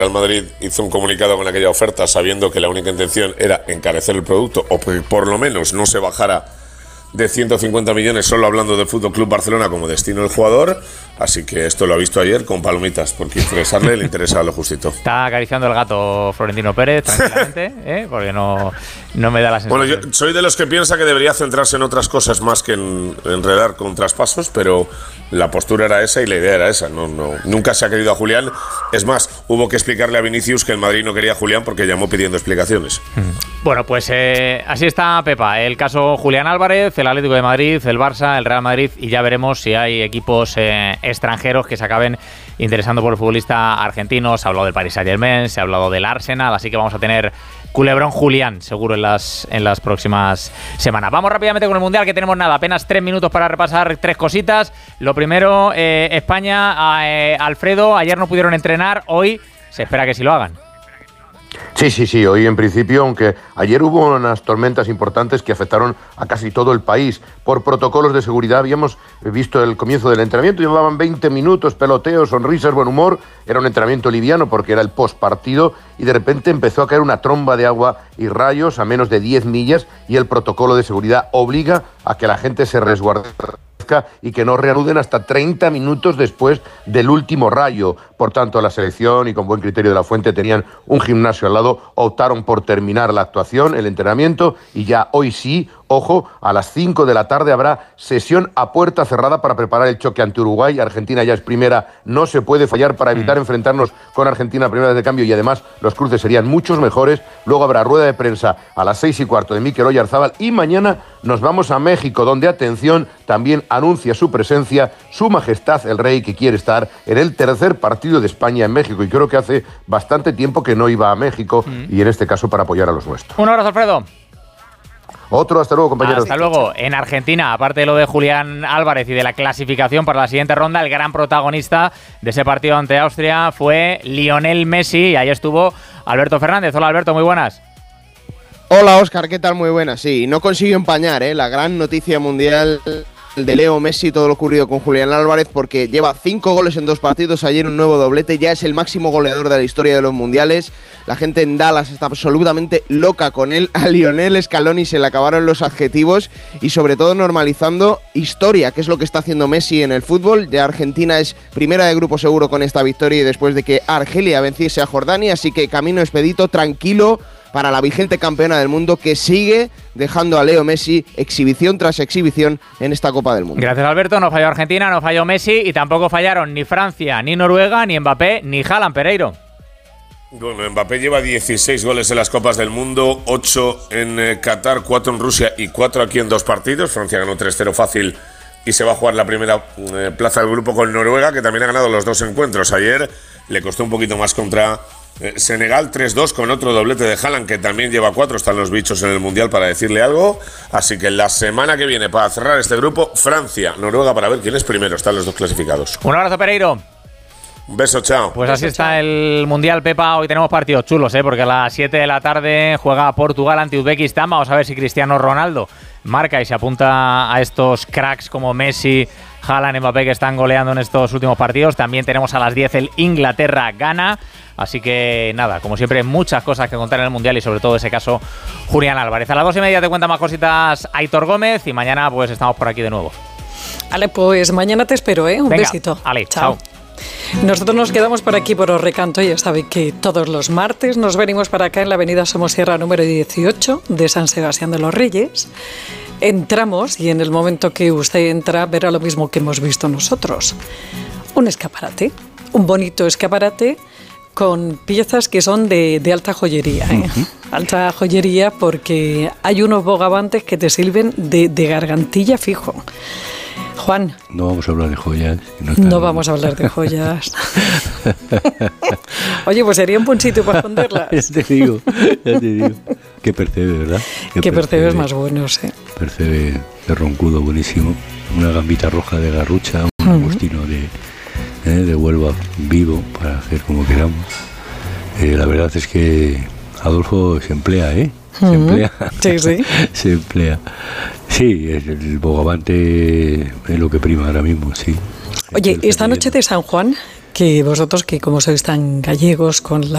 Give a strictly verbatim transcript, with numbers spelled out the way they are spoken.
Real Madrid hizo un comunicado con aquella oferta sabiendo que la única intención era encarecer el producto o que por lo menos no se bajara de ciento cincuenta millones solo hablando del Fútbol Club Barcelona como destino del jugador, así que esto lo ha visto ayer con palomitas, porque interesarle le interesa lo justito. Está acariciando el gato Florentino Pérez tranquilamente, ¿eh? Porque no, no me da la sensación. Bueno, yo soy de los que piensa que debería centrarse en otras cosas más que en enredar con traspasos, pero la postura era esa y la idea era esa. No, no, nunca se ha querido a Julián. Es más, hubo que explicarle a Vinicius que el Madrid no quería a Julián porque llamó pidiendo explicaciones. Bueno, pues eh, así está Pepa. El caso Julián Álvarez, el Atlético de Madrid, el Barça, el Real Madrid, y ya veremos si hay equipos eh, extranjeros que se acaben interesando por el futbolista argentino. Se ha hablado del Paris Saint-Germain, se ha hablado del Arsenal, así que vamos a tener culebrón Julián seguro en las, en las próximas semanas. Vamos rápidamente con el Mundial, que tenemos nada, apenas tres minutos para repasar tres cositas. Lo primero, eh, España, eh, Alfredo, ayer no pudieron entrenar, hoy se espera que sí lo hagan. Sí, sí, sí, hoy en principio, aunque ayer hubo unas tormentas importantes que afectaron a casi todo el país. Por protocolos de seguridad habíamos visto el comienzo del entrenamiento, llevaban veinte minutos, peloteo, sonrisas, buen humor, era un entrenamiento liviano porque era el postpartido y de repente empezó a caer una tromba de agua y rayos a menos de diez millas y el protocolo de seguridad obliga a que la gente se resguarde y que no reanuden hasta treinta minutos después del último rayo. Por tanto, la selección y con buen criterio de la fuente tenían un gimnasio al lado, optaron por terminar la actuación, el entrenamiento, y ya hoy sí, ojo, a las cinco de la tarde habrá sesión a puerta cerrada para preparar el choque ante Uruguay. Argentina ya es primera, no se puede fallar para evitar mm. enfrentarnos con Argentina primera de cambio, y además los cruces serían muchos mejores. Luego habrá rueda de prensa a las seis y cuarto de Mikel Oyarzábal y mañana nos vamos a México, donde, atención, también anuncia su presencia Su Majestad el Rey, que quiere estar en el tercer partido de España en México, y creo que hace bastante tiempo que no iba a México mm. y en este caso para apoyar a los nuestros. Un abrazo, Alfredo. Otro, hasta luego, compañeros. Hasta luego. En Argentina, aparte de lo de Julián Álvarez y de la clasificación para la siguiente ronda, el gran protagonista de ese partido ante Austria fue Lionel Messi, y ahí estuvo Alberto Fernández. Hola, Alberto, muy buenas. Hola, Óscar, ¿qué tal? Muy buenas. Sí, no consiguió empañar ¿eh? la gran noticia mundial de Leo Messi, todo lo ocurrido con Julián Álvarez, porque lleva cinco goles en dos partidos, ayer un nuevo doblete, ya es el máximo goleador de la historia de los mundiales. La gente en Dallas está absolutamente loca con él. A Lionel Scaloni se le acabaron los adjetivos, y sobre todo normalizando historia, que es lo que está haciendo Messi en el fútbol. Ya Argentina es primera de grupo seguro con esta victoria, y después de que Argelia venciese a Jordania, así que camino expedito, tranquilo para la vigente campeona del mundo, que sigue dejando a Leo Messi exhibición tras exhibición en esta Copa del Mundo. Gracias, Alberto. No falló Argentina, no falló Messi, y tampoco fallaron ni Francia, ni Noruega, ni Mbappé, ni Haaland, Pereiro. Bueno, Mbappé lleva dieciséis goles en las Copas del Mundo, ocho en eh, Qatar, cuatro en Rusia y cuatro aquí en dos partidos. Francia ganó tres cero fácil y se va a jugar la primera eh, plaza del grupo con Noruega, que también ha ganado los dos encuentros. Ayer le costó un poquito más contra Eh, Senegal, tres dos con otro doblete de Haaland, que también lleva cuatro. Están los bichos en el Mundial para decirle algo. Así que la semana que viene, para cerrar este grupo, Francia, Noruega, para ver quién es primero. Están los dos clasificados. Un abrazo, Pereiro. Un beso, chao. Pues así está el Mundial, Pepa. Hoy tenemos partidos chulos, ¿eh? Porque a las siete de la tarde juega Portugal ante Uzbekistán. Vamos a ver si Cristiano Ronaldo marca y se apunta a estos cracks como Messi, Haaland, Mbappé, que están goleando en estos últimos partidos. También tenemos a las diez el Inglaterra-Ghana. Así que nada, como siempre, muchas cosas que contar en el Mundial, y sobre todo ese caso Julián Álvarez. A las dos y media te cuenta más cositas Aitor Gómez, y mañana pues estamos por aquí de nuevo. Vale, pues mañana te espero, ¿eh? Un Venga, besito. Ale, chao. chao. Nosotros nos quedamos por aquí por Os Recanto. Ya saben que todos los martes nos venimos para acá en la avenida Somosierra número dieciocho de San Sebastián de los Reyes. Entramos, y en el momento que usted entra verá lo mismo que hemos visto nosotros. Un escaparate, un bonito escaparate con piezas que son de, de alta joyería, ¿eh? Uh-huh. Alta joyería, porque hay unos bogavantes que te sirven de, de gargantilla fijo. Juan. No vamos a hablar de joyas. No, no vamos a hablar de joyas. Oye, pues sería un buen sitio para esconderlas. Ya te digo, ya te digo. Que percebe, ¿verdad? Que, que percebe es más bueno, sí. Percebe de roncudo, buenísimo. Una gambita roja de garrucha, un uh-huh. agostino de, eh, de Huelva vivo, para hacer como queramos. Eh, la verdad es que Adolfo se emplea, ¿eh? Se uh-huh. emplea. Sí, sí. Se emplea. Sí, el bogavante es lo que prima ahora mismo, sí. Oye, esta noche de San Juan, que vosotros, que como sois tan gallegos con la